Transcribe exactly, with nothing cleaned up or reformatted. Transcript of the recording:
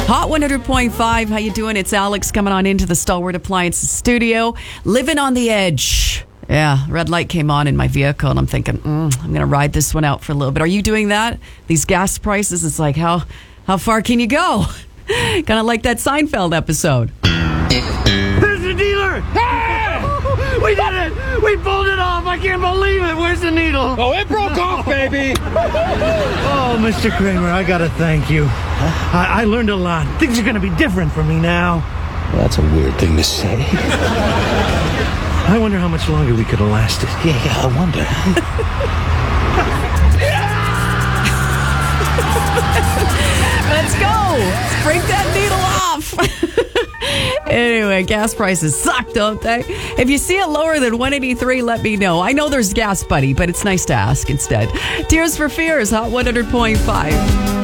Hot one hundred point five, how you doing? It's Alex coming on into the Stalwart Appliances studio. Living on the edge. Yeah, red light came on in my vehicle, and I'm thinking, mm, I'm going to ride this one out for a little bit. Are you doing that? These gas prices, it's like, how how far can you go? Kind of like that Seinfeld episode. There's the dealer! Hey! We did it! We pulled it off! I can't believe it! Where's the needle? Oh, it broke off, baby! Oh, Mister Kramer, I gotta thank you. I, I learned a lot. Things are gonna be different for me now. Well, that's a weird thing to say. I wonder how much longer we could have lasted. Yeah, yeah, I wonder. Let's go! Break that needle off! Anyway, gas prices suck, don't they? If you see it lower than one eighty-three, let me know. I know there's Gas Buddy, but it's nice to ask instead. Tears for Fears, Hot one hundred point five.